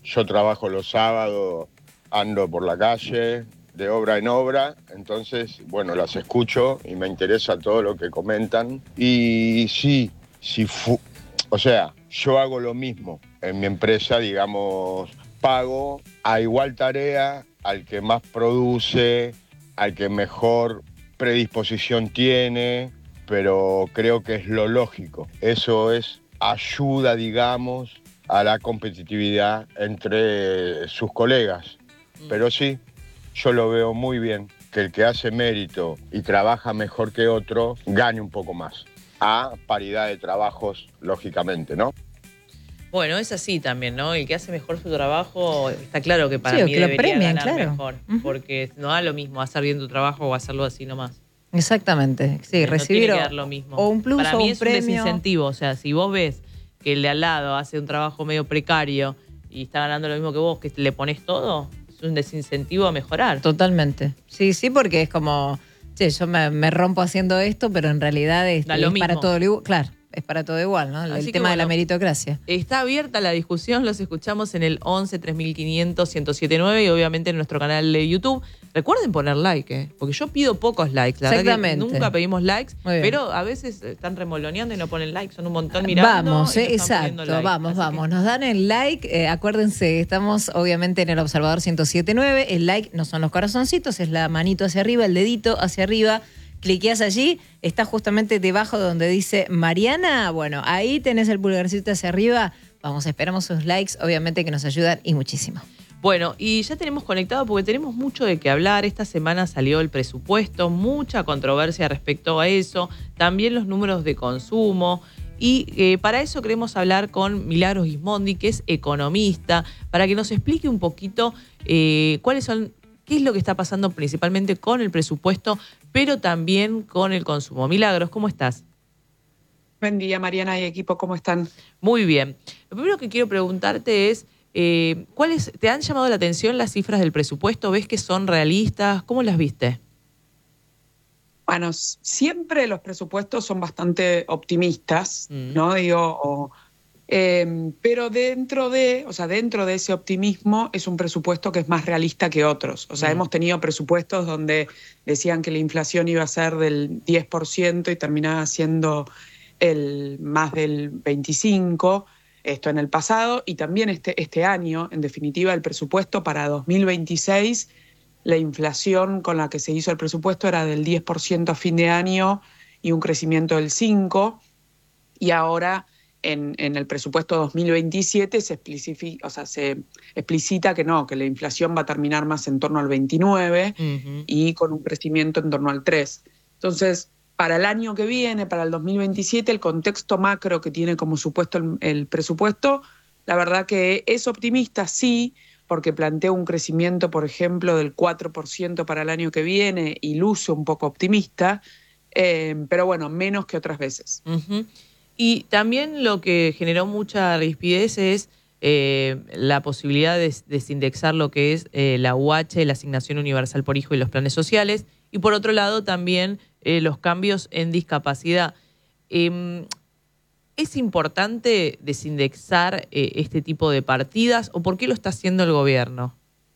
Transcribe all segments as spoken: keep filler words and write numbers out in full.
yo trabajo los sábados, ando por la calle, de obra en obra, entonces, bueno, las escucho y me interesa todo lo que comentan. Y sí, si fu o sea, yo hago lo mismo en mi empresa, digamos, pago a igual tarea al que más produce, al que mejor predisposición tiene, pero creo que es lo lógico. Eso es ayuda, digamos, a la competitividad entre sus colegas. Pero sí, yo lo veo muy bien, que el que hace mérito y trabaja mejor que otro, gane un poco más. A paridad de trabajos, lógicamente, ¿no? Bueno, es así también, ¿no? El que hace mejor su trabajo, está claro que para Sí, o mí que lo debería premien, ganar claro. mejor. Ujú. Porque no da lo mismo hacer bien tu trabajo o hacerlo así nomás. Exactamente, sí, No recibir tiene que o, dar lo mismo. o un plus Para o mí un es premio. un desincentivo. O sea, si vos ves que el de al lado hace un trabajo medio precario y está ganando lo mismo que vos, que le pones todo, es un desincentivo a mejorar. Totalmente. Sí, sí, porque es como, che, yo me, me rompo haciendo esto, pero en realidad este, Da lo es para mismo. todo igual. Claro, es para todo igual, ¿no? El, Así el que tema de la bueno, meritocracia. Está abierta la discusión, los escuchamos en el once, tres mil quinientos, ciento siete nueve y obviamente en nuestro canal de YouTube. Recuerden poner like, ¿eh? Porque yo pido pocos likes. La verdad que Exactamente. nunca pedimos likes, Muy bien. pero a veces están remoloneando y no ponen like. Son un montón mirando Vamos, y no eh, están poniendo exacto, like. vamos, Así vamos. que- Nos dan el like, eh, acuérdense, estamos obviamente en el Observador ciento siete nueve. El like no son los corazoncitos, es la manito hacia arriba, el dedito hacia arriba. Cliqueas allí, está justamente debajo donde dice Mariana. Bueno, ahí tenés el pulgarcito hacia arriba. Vamos, esperamos sus likes, obviamente que nos ayudan y muchísimo. Bueno, y ya tenemos conectado porque tenemos mucho de qué hablar. Esta semana salió el presupuesto, mucha controversia respecto a eso, también los números de consumo. Y eh, para eso queremos hablar con Milagros Gismondi, que es economista, para que nos explique un poquito eh, cuáles son, qué es lo que está pasando principalmente con el presupuesto, pero también con el consumo. Milagros, ¿cómo estás? Buen día, Mariana y equipo, ¿cómo están? Muy bien. Lo primero que quiero preguntarte es, eh, ¿cuáles te han llamado la atención las cifras del presupuesto? ¿Ves que son realistas? ¿Cómo las viste? Bueno, s- siempre los presupuestos son bastante optimistas, Mm. ¿no? Digo, o, eh, pero dentro de, o sea, dentro de ese optimismo es un presupuesto que es más realista que otros. O sea, Mm. hemos tenido presupuestos donde decían que la inflación iba a ser del diez por ciento y terminaba siendo el, más del veinticinco por ciento, esto en el pasado, y también este, este año, en definitiva, el presupuesto para dos mil veintiséis, la inflación con la que se hizo el presupuesto era del diez por ciento a fin de año y un crecimiento del cinco por ciento, y ahora en, en el presupuesto dos mil veintisiete se, explicifi- o sea, se explicita que no, que la inflación va a terminar más en torno al veintinueve por ciento Ujú. y con un crecimiento en torno al tres por ciento. Entonces, para el año que viene, para el dos mil veintisiete, el contexto macro que tiene como supuesto el, el presupuesto, la verdad que es optimista, sí, porque plantea un crecimiento, por ejemplo, del cuatro por ciento para el año que viene y luce un poco optimista, eh, pero bueno, menos que otras veces. Ujú. Y también lo que generó mucha rispidez es eh, la posibilidad de desindexar lo que es eh, la U H, la Asignación Universal por Hijo y los planes sociales, y por otro lado también eh, los cambios en discapacidad. Eh, ¿Es importante desindexar eh, este tipo de partidas o por qué lo está haciendo el gobierno?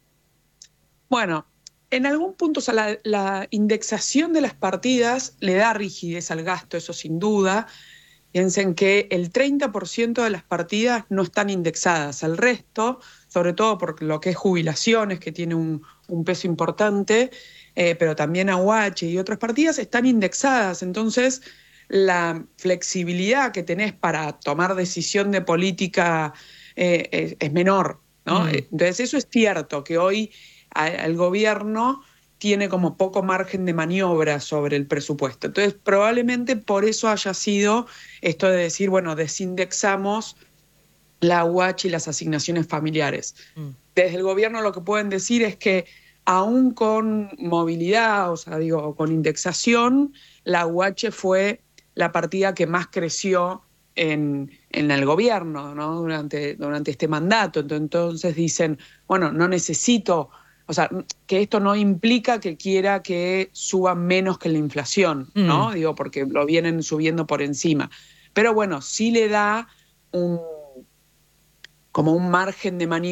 Bueno, en algún punto, o sea, la, la indexación de las partidas le da rigidez al gasto, eso sin duda. Piensen que el treinta por ciento de las partidas no están indexadas, el resto, sobre todo por lo que es jubilaciones, que tiene un, un peso importante, eh, pero también A U H y otras partidas están indexadas. Entonces, la flexibilidad que tenés para tomar decisión de política eh, es, es menor, ¿no? Mm. Entonces, eso es cierto, que hoy a, el gobierno tiene como poco margen de maniobra sobre el presupuesto. Entonces, probablemente por eso haya sido esto de decir, bueno, desindexamos la U H y las asignaciones familiares. Mm. Desde el gobierno lo que pueden decir es que aún con movilidad, o sea, digo, con indexación, la U H fue la partida que más creció en, en el gobierno, ¿no? Durante, durante este mandato. Entonces dicen, bueno, no necesito... O sea, que esto no implica que quiera que suban menos que la inflación, ¿no? Mm. Digo, porque lo vienen subiendo por encima. Pero bueno, sí le da un, como un margen de maniobra